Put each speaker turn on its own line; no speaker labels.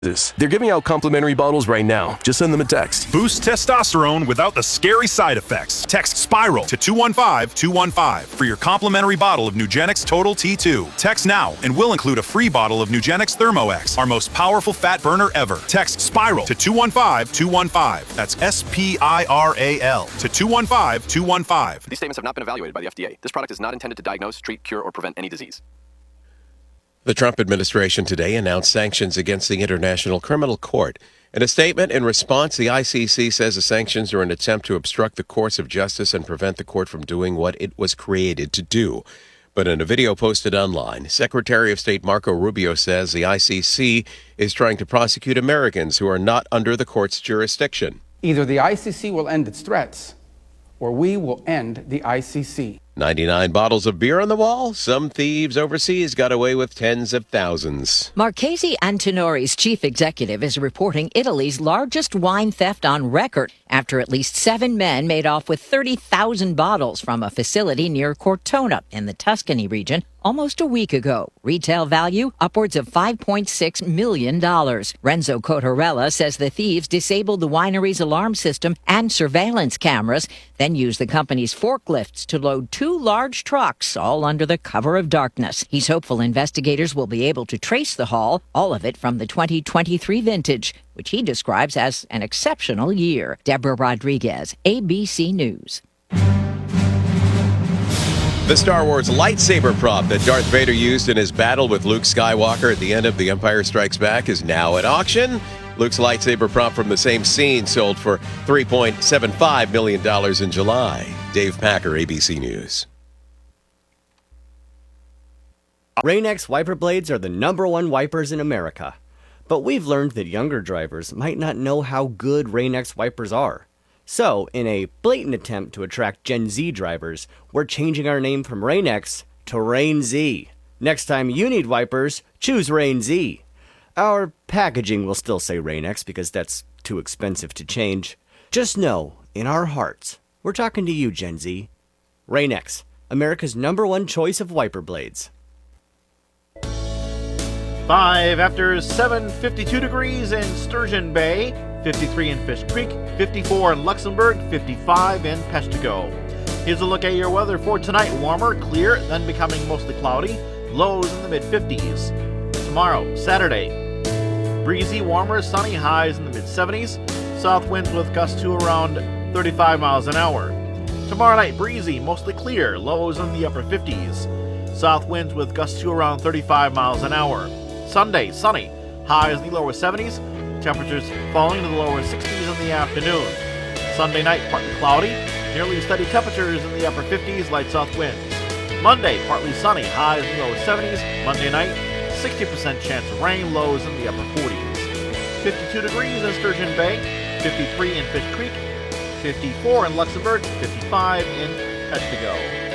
They're giving out complimentary bottles right now. Just send them a text.
Boost testosterone without the scary side effects. Text SPIRAL to 215-215 for your complimentary bottle of Nugenix Total T2. Text now and we'll include a free bottle of Nugenix ThermoX, our most powerful fat burner ever. Text SPIRAL to 215-215. That's SPIRAL to 215-215.
These statements have not been evaluated by the FDA. This product is not intended to diagnose, treat, cure, or prevent any disease.
The Trump administration today announced sanctions against the International Criminal Court. In a statement in response, the ICC says the sanctions are an attempt to obstruct the course of justice and prevent the court from doing what it was created to do. But in a video posted online, Secretary of State Marco Rubio says the ICC is trying to prosecute Americans who are not under the court's jurisdiction.
Either the ICC will end its threats, or we will end the ICC.
99 bottles of beer on the wall. Some thieves overseas got away with tens of thousands.
Marchese Antinori's chief executive is reporting Italy's largest wine theft on record after at least 7 men made off with 30,000 bottles from a facility near Cortona in the Tuscany region almost a week ago. Retail value upwards of $5.6 million. Renzo Cotarella says the thieves disabled the winery's alarm system and surveillance cameras, then used the company's forklifts to load 2 large trucks, all under the cover of darkness. He's hopeful investigators will be able to trace the haul, all of it from the 2023 vintage, which he describes as an exceptional year. Deborah Rodriguez, ABC News.
The Star Wars lightsaber prop that Darth Vader used in his battle with Luke Skywalker at the end of The Empire Strikes Back is now at auction. Luke's lightsaber prop from the same scene sold for $3.75 million in July. Dave Packer, ABC News.
Rain-X wiper blades are the #1 wipers in America. But we've learned that younger drivers might not know how good Rain-X wipers are. So, in a blatant attempt to attract Gen Z drivers, we're changing our name from Rain-X to Rain-Z. Next time you need wipers, choose Rain-Z. Our packaging will still say Rain-X because that's too expensive to change. Just know, in our hearts, we're talking to you, Gen Z. Rain-X, America's #1 choice of wiper blades.
5 after 7, 52 degrees in Sturgeon Bay, 53 in Fish Creek, 54 in Luxembourg, 55 in Peshtigo. Here's a look at your weather for tonight. Warmer, clear, then becoming mostly cloudy. Lows in the mid-50s. Tomorrow, Saturday, breezy, warmer, sunny, highs in the mid-70s. South winds with gusts to around 35 miles an hour. Tomorrow night, breezy, mostly clear, lows in the upper 50s. South winds with gusts to around 35 miles an hour. Sunday, sunny, highs in the lower 70s. Temperatures falling to the lower 60s in the afternoon. Sunday night, partly cloudy, nearly steady temperatures in the upper 50s, light south winds. Monday, partly sunny, highs in the lower 70s. Monday night, 60% chance of rain, lows in the upper 40s. 52 degrees in Sturgeon Bay, 53 in Fish Creek, 54 in Luxembourg, 55 in Peshtigo.